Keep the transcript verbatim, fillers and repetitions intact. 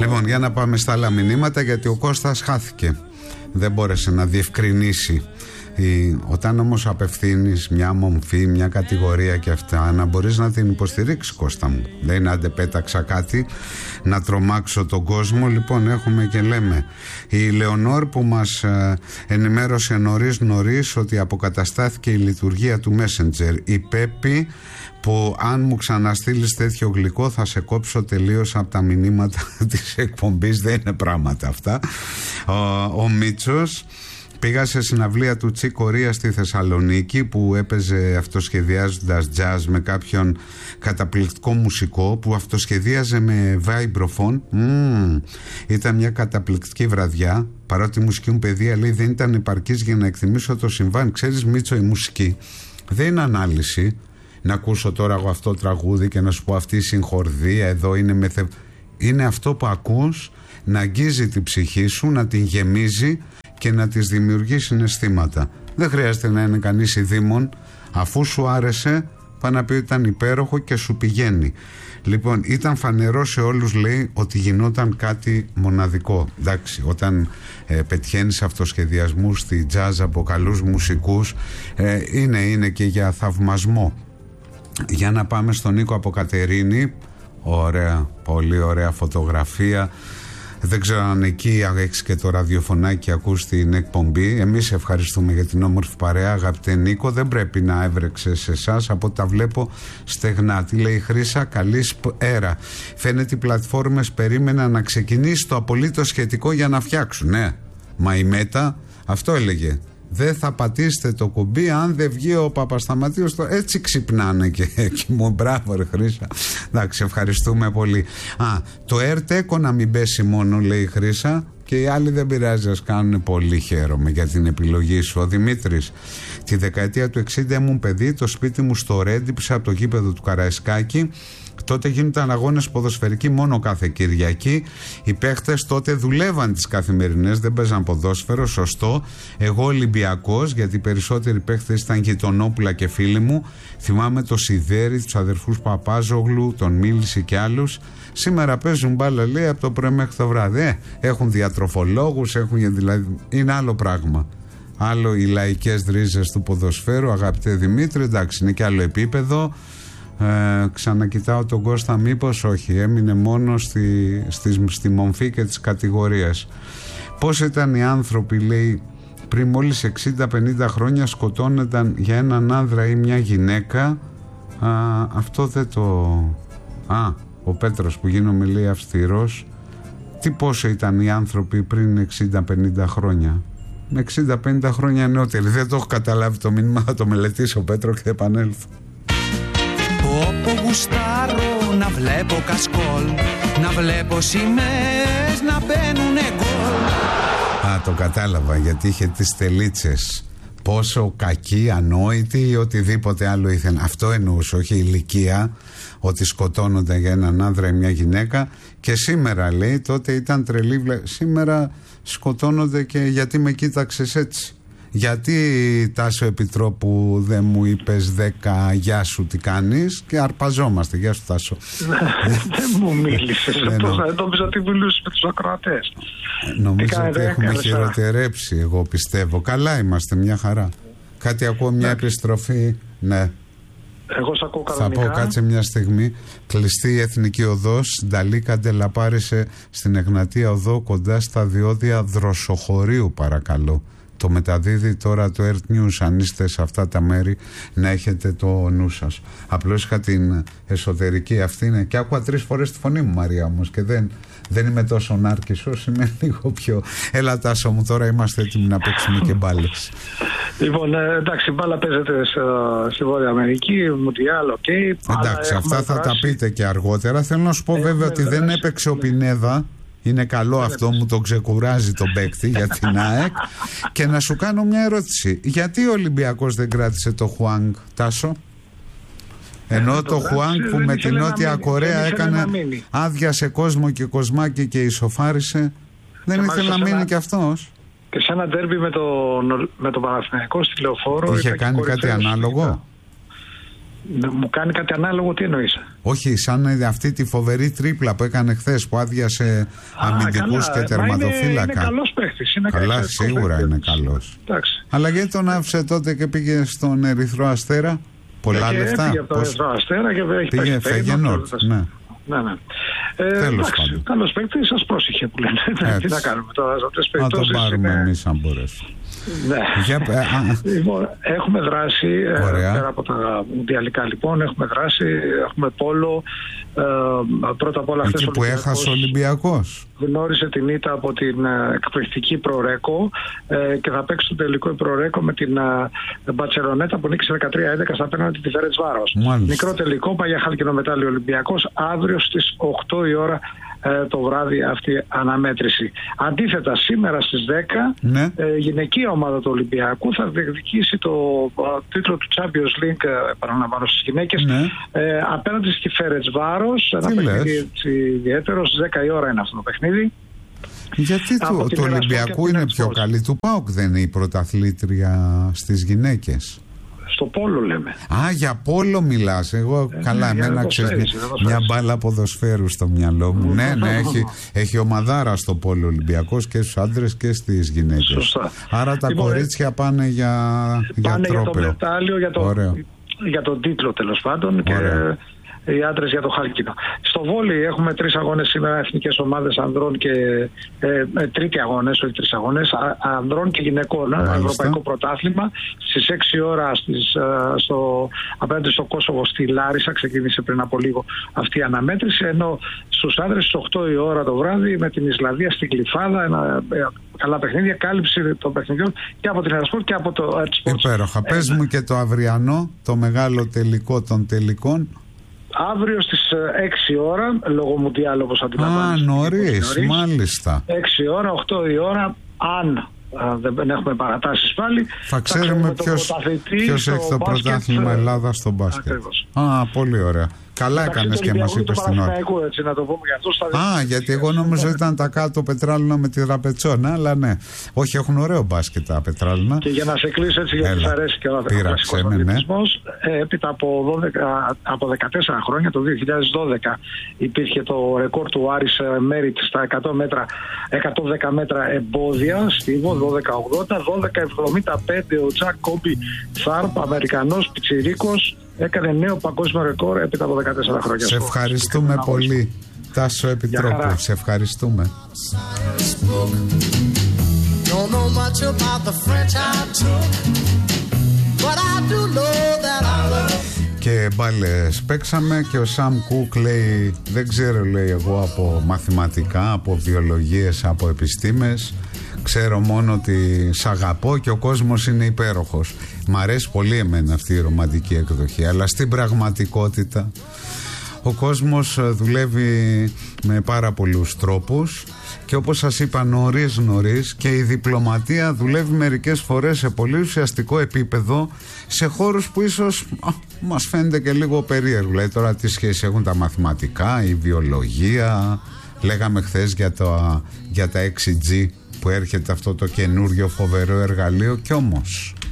Λοιπόν, για να πάμε στα άλλα μηνύματα, γιατί ο Κώστας χάθηκε. Δεν μπόρεσε να διευκρινίσει. Η, όταν όμως απευθύνεις μια μομφή, μια κατηγορία και αυτά, να μπορείς να την υποστηρίξεις, Κώστα μου. Δεν είναι άντε πέταξα κάτι να τρομάξω τον κόσμο. Λοιπόν, έχουμε και λέμε η Λεωνόρ που μας ε, ενημέρωσε νωρίς νωρίς ότι αποκαταστάθηκε η λειτουργία του Messenger. Η Πέπη που αν μου ξαναστείλεις τέτοιο γλυκό θα σε κόψω τελείως από τα μηνύματα της εκπομπής. Δεν είναι πράγματα αυτά. Ο, ο Μίτσος. Πήγα σε συναυλία του Τσί Κορία στη Θεσσαλονίκη που έπαιζε αυτοσχεδιάζοντας jazz με κάποιον καταπληκτικό μουσικό που αυτοσχεδίαζε με vibraphone. Mm, ήταν μια καταπληκτική βραδιά. Παρότι η μουσική μου παιδεία, λέει, δεν ήταν επαρκής για να εκτιμήσω το συμβάν. Ξέρεις, Μίτσο, η μουσική δεν είναι ανάλυση. Να ακούσω τώρα εγώ αυτό το τραγούδι και να σου πω αυτή η συγχορδία εδώ είναι με θε... Είναι αυτό που ακούς να αγγίζει την ψυχή σου, να την γεμίζει και να της δημιουργεί συναισθήματα. Δεν χρειάζεται να είναι κανείς ειδήμων. Αφού σου άρεσε, πάει να πει ότι ήταν υπέροχο και σου πηγαίνει. Λοιπόν, ήταν φανερό σε όλους, λέει, ότι γινόταν κάτι μοναδικό. Εντάξει, όταν ε, πετυχαίνεις αυτοσχεδιασμούς στη jazz από καλούς μουσικούς, ε, είναι, είναι και για θαυμασμό. Για να πάμε στον Νίκο από Κατερίνη. Ωραία, πολύ ωραία φωτογραφία. Δεν ξέρω αν εκεί έχεις και το ραδιοφωνάκι και ακούς την εκπομπή. Εμείς ευχαριστούμε για την όμορφη παρέα, αγαπητέ Νίκο. Δεν πρέπει να έβρεξε σε εσάς, από ό,τι τα βλέπω στεγνά. Τι λέει η Χρύσα, καλή έρα. Φαίνεται οι πλατφόρμες περίμεναν να ξεκινήσει το απολύτως σχετικό για να φτιάξουν. Ναι, μα η Μέτα αυτό έλεγε. Δεν θα πατήσετε το κουμπί αν δεν βγει ο Παπασταματίος. Το... Έτσι ξυπνάνε και εκεί μου. Μπράβο, ρε Χρύσα. Εντάξει, ευχαριστούμε πολύ. Α, το ΕΡΤΕΚΟ να μην πέσει μόνο, λέει η Χρύσα. Και οι άλλοι δεν πειράζει, ας κάνουν. Πολύ χαίρομαι για την επιλογή σου. Ο Δημήτρης. Τη δεκαετία του εξήντα ήμουν παιδί. Το σπίτι μου στο Ρέντιψε από το γήπεδο του Καραϊσκάκη. Τότε γίνονταν αγώνες ποδοσφαιρικοί μόνο κάθε Κυριακή. Οι παίχτες τότε δουλεύαν τις καθημερινές, δεν παίζαν ποδόσφαιρο, σωστό. Εγώ Ολυμπιακός, γιατί οι περισσότεροι παίχτες ήταν γειτονόπουλα και φίλοι μου. Θυμάμαι το Σιδέρι, τους αδερφούς Παπάζογλου, τον Μίληση και άλλους. Σήμερα παίζουν μπάλα, λέει, από το πρωί μέχρι το βράδυ. Ε, έχουν διατροφολόγους, έχουν, δηλαδή, είναι άλλο πράγμα. Άλλο οι λαϊκές ρίζες του ποδοσφαίρου, αγαπητέ Δημήτρη, εντάξει, είναι και άλλο επίπεδο. Ε, ξανακοιτάω τον Κώστα, μήπως όχι, έμεινε μόνο στη, στη, στη μομφή και τις κατηγορίες. Πώς ήταν οι άνθρωποι, λέει, πριν μόλις εξήντα πενήντα χρόνια σκοτώνονταν για έναν άνδρα ή μια γυναίκα. Α, αυτό δεν το... Α, ο Πέτρος που γίνομαι, λέει, αυστηρός. Τι πόσο ήταν οι άνθρωποι πριν εξήντα πενήντα χρόνια. Με εξήντα πενήντα χρόνια νεότεροι. Δεν το έχω καταλάβει το μήνυμα, θα το μελετήσω, Πέτρο, και θα επανέλθω. Όπου γουστάρω να βλέπω κασκόλ, να βλέπω σημαίες να μπαίνουνε γκολ. Α, το κατάλαβα, γιατί είχε τις τελίτσες. Πόσο κακοί, ανόητοι ή οτιδήποτε άλλο ήθελαν. Αυτό εννοούσε, όχι η ηλικία, ότι σκοτώνονται για έναν άνδρα ή μια γυναίκα. Και σήμερα, λέει, τότε ήταν τρελή. Σήμερα σκοτώνονται και γιατί με κοίταξες έτσι. Γιατί, Τάσο Επιτρόπου, δεν μου είπες δέκα γεια σου τι κάνεις, και αρπαζόμαστε. Γεια σου, Τάσο. Δεν μου μίλησες. Δεν νόμιζα ότι μιλούσες με τους ακροατές. Νομίζω ότι έχουμε χειροτερέψει, εγώ πιστεύω. Καλά είμαστε, μια χαρά. Κάτι ακούω, μια επιστροφή. Ναι. Εγώ σ' ακούω κανονικά. Θα πω, κάτσε μια στιγμή. Κλειστή η Εθνική Οδός, Νταλή Καντελαπάρισε στην Εγνατία Οδό, κοντά στα διόδια Δροσοχωρίου, παρακαλώ. Το μεταδίδει τώρα το Earth News, αν είστε σε αυτά τα μέρη, να έχετε το νου σας. Απλώς είχα την εσωτερική αυτή, είναι, και άκουγα τρεις φορές τη φωνή μου, Μαρία, όμως, και δεν, δεν είμαι τόσο νάρκισσος, είμαι λίγο πιο... Έλα, Τάσο μου, τώρα είμαστε έτοιμοι να παίξουμε και μπάλες. Λοιπόν, εντάξει, μπάλα παίζεται στη Βόρεια Αμερική, Μουντιάλ, οκ. Okay, εντάξει, αυτά θα τα πείτε και αργότερα. Θέλω να σου πω, βέβαια, ότι δεν έπαιξε ο Πινέδα. Είναι καλό αυτό, μου το ξεκουράζει τον παίκτη για την ΑΕΚ. Και να σου κάνω μια ερώτηση. Γιατί ο Ολυμπιακός δεν κράτησε το Χουάνγκ, Τάσο? Ενώ το Χουάνγκ που με την Νότια Κορέα έκανε, άδειασε κόσμο και κοσμάκι και ισοφάρισε, δεν ήθελε να μείνει κι αυτός. Και σε ένα ντέρμπι με το, με το Παναθηναϊκό στη Λεωφόρο. Είχε κάνει κάτι ανάλογο. Μου κάνει κάτι ανάλογο, τι εννοείς? Όχι, σαν αυτή τη φοβερή τρίπλα που έκανε χθες, που άδειασε αμυντικούς και τερματοφύλακα. Είναι, είναι καλός παίχτης. Είναι καλά, καλός σίγουρα παίχτης. είναι καλός. Εντάξει. Αλλά γιατί τον άφησε τότε και πήγε στον Ερυθρό Αστέρα? Πολλά και λεφτά. Πήγε από τον Ερυθρό Αστέρα και έχει πήγε Φεγενόρτ. Ναι. Ναι, ναι. Ε, Τέλος πάντων. Καλός παίκτης, σας πρόσεχε που λένε. Τι να κάνουμε τώρα, σε αυτές τις να τον πάρουμε είναι... εμείς αν μπορέσουμε. Ναι. Για... Λοιπόν, έχουμε δράσει ε, πέρα από τα μουντιαλικά, λοιπόν, έχουμε δράσει, έχουμε πόλο. Ε, πρώτα απ' όλα, εκεί που έχασε ο Ολυμπιακός. Γνώρισε την ήττα από την ε, εκπληκτική Προρέκο ε, και θα παίξει το τελικό η Προρέκο με την ε, Μπαρσελονέτα που νίκησε δεκατρία έντεκα στα πέναλτι τη Φερεντσβάρος. Μικρό τελικό, παγιά χάλκινο μετάλλιο Ολυμπιακός, αύριο στις οκτώ η ώρα ε, το βράδυ αυτή η αναμέτρηση. Αντίθετα, σήμερα στις δέκα ναι. ε, γυναικεία ομάδα του Ολυμπιακού θα διεκδικήσει το ε, τίτλο του Champions League, ε, παραλαμβάνω, στις γυναίκες, ναι. ε, απέναντι στη Φερεντσβάρος. Ένα παιχνίδι ιδιαίτερο, στις δέκα η ώρα είναι αυτό το παιχνίδι. Γιατί του, του Ολυμπιακού είναι πιο καλή, του ΠΑΟΚ δεν είναι η πρωταθλήτρια στις γυναίκες? Στο πόλο λέμε. Α, για πόλο μιλάς. Εγώ ε, καλά, ναι, εμένα ξέρεις, μια μπάλα ποδοσφαίρου στο μυαλό μου. ναι, ναι, έχει, έχει ομαδάρα στο πόλο Ολυμπιακός και στους άντρες και στις γυναίκες. Σωστά. Άρα τα λοιπόν, κορίτσια πάνε για, πάνε για τρόπαιο. Για το μετάλλιο, για, το, για τον τίτλο τέλος πάντων. Και οι άντρες για το χάλκινο. Στο βόλεϊ έχουμε τρεις αγώνες σήμερα, εθνικές ομάδες ανδρών και ε, ε, τρίτη αγώνες, όχι τρεις αγώνες, α, ανδρών και γυναικών. Μάλιστα. Ευρωπαϊκό πρωτάθλημα. Στις έξι ώρα στις, ε, στο, απέναντι στο Κόσοβο στη Λάρισα, ξεκίνησε πριν από λίγο αυτή η αναμέτρηση, ενώ στους άντρες στις οκτώ η ώρα το βράδυ με την Ισλανδία στην Κλιφάδα, ένα, ε, καλά παιχνίδια, κάλυψη των παιχνιδιών και από την Ερασπορτ και από το Ερασπορτ. Υπέροχα. Ε, Πες μου και το αυριανό, το μεγάλο τελικό των τελικών. Αύριο στις έξι ώρα, λόγω Μουντιάλ όπως αντιλαμβάνεστε. Α, νωρίς, μάλιστα. έξι ώρα, οκτώ η ώρα, αν α, δεν έχουμε παρατάσεις πάλι. Θα ξέρουμε ποιος, ποιος έχει το πρωτάθλημα Ελλάδα στο μπάσκετ. Ακριβώς. Α, πολύ ωραία. Καλά έκανες και μας είπες την ώρα. Έτσι, να το πούμε για αυτό, Α, γιατί εγώ νόμιζα ότι ήταν τα κάτω Πετράλωνα με τη Δραπετσόνα, αλλά ναι. Όχι, έχουν ωραίο μπάσκετ τα Πετράλωνα. Και για να σε κλείσω έτσι, γιατί σας αρέσει και ο κλασικός αθλητισμός, έπειτα από, δώδεκα, από δεκατέσσερα χρόνια, το δύο χιλιάδες δώδεκα, υπήρχε το ρεκόρ του Άρης Μέριτ στα εκατό μέτρα, εκατόν δέκα μέτρα εμπόδια, στίβο, δώδεκα ογδόντα, δώδεκα εβδομήντα πέντε ο Τζακ Κόμπι Θάρπ, Αμερικανός πιτσιρίκος, έκανε νέο παγκόσμιο ρεκόρ έπειτα από δεκατέσσερα χρόνια. Σε ευχαριστούμε πολύ, Τάσο Επιτρόπου. Σε ευχαριστούμε. Και μπάλες παίξαμε και ο Σαμ Κουκ λέει, δεν ξέρω, λέει, εγώ από μαθηματικά, από βιολογίες, από επιστήμες, ξέρω μόνο ότι σ' αγαπώ και ο κόσμος είναι υπέροχος. Μ' αρέσει πολύ εμένα αυτή η ρομαντική εκδοχή, αλλά στην πραγματικότητα ο κόσμος δουλεύει με πάρα πολλούς τρόπους και όπως σας είπα νωρίς νωρίς και η διπλωματία δουλεύει μερικές φορές σε πολύ ουσιαστικό επίπεδο σε χώρους που ίσως α, μας φαίνεται και λίγο περίεργο. Δηλαδή τώρα τι σχέση έχουν τα μαθηματικά, η βιολογία, λέγαμε χθες για, το, για τα έξι τζι που έρχεται αυτό το καινούριο φοβερό εργαλείο, κι όμως